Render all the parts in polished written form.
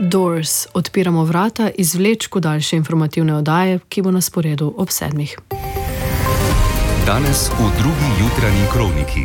Doors. Odpiramo vrata izvlečku daljše informativne oddaje, ki bo na sporedu ob 7. Danes v drugi jutranji kroniki.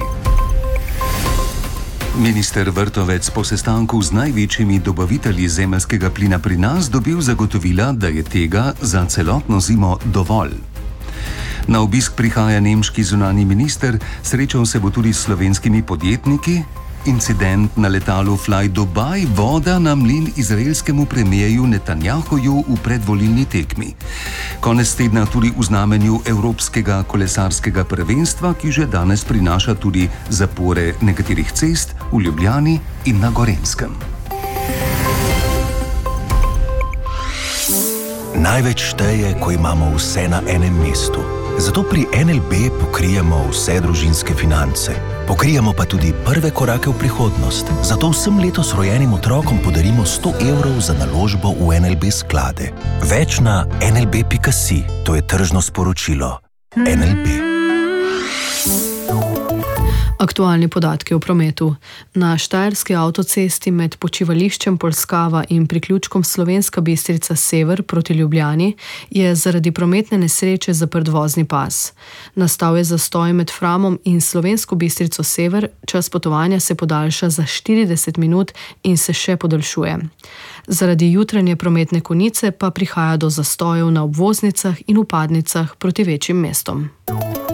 Minister Vrtovec po sestanku z največjimi dobavitelji zemeljskega plina pri nas dobil zagotovila, da je tega za celotno zimo dovolj. Na obisk prihaja nemški zunanji minister, srečal se bo tudi s slovenskimi podjetniki. Incident na letalu Fly Dubai, voda na mlin izraelskemu premijeju Netanjahuju v predvolilni tekmi. Konec tedna tudi v znamenju Evropskega kolesarskega prvenstva, ki že danes prinaša tudi zapore nekaterih cest v Ljubljani in na Gorenjskem. Največ šteje, ko imamo vse na enem mestu. Zato pri NLB pokrijemo vse družinske finance. Pokrijemo pa tudi prve korake v prihodnost. Zato vsem letos rojenim otrokom podarimo 100 evrov za naložbo v NLB sklade. Več na nlb.si. To je tržno sporočilo. NLB. Aktualni podatki o prometu. Na štajerski avtocesti med počivališčem Polskava in priključkom Slovenska Bistrica sever proti Ljubljani je zaradi prometne nesreče zaprt vozni pas. Nastal je zastoj med Framom in Slovensko Bistrico sever, čas potovanja se podaljša za 40 minut in se še podaljšuje. Zaradi jutranje prometne konice pa prihaja do zastojev na obvoznicah in vpadnicah proti večjim mestom.